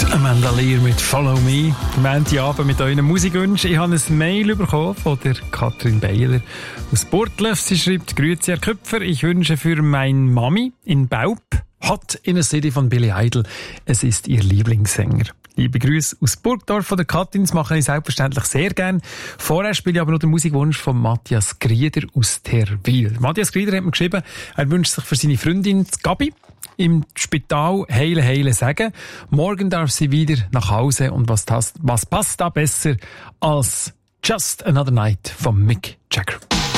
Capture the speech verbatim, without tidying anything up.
Amanda Lear mit «Follow Me». Am Montagabend mit euren Musikwünschen. Ich habe ein Mail bekommen von der Katrin Beiler aus Burgdorf. Sie schreibt: «Grüezi, Herr Köpfer, ich wünsche für meine Mami in Baub Hot in a City von Billy Idol. Es ist ihr Lieblingssänger.» Liebe Grüße aus Burgdorf von der Katrin, das mache ich selbstverständlich sehr gern. Vorher spiele ich aber noch den Musikwunsch von Matthias Grieder aus Terwil. Matthias Grieder hat mir geschrieben, er wünscht sich für seine Freundin Gabi im Spital heile, heile sagen. Morgen darf sie wieder nach Hause und was, das, was passt da besser als Just Another Night von Mick Jagger.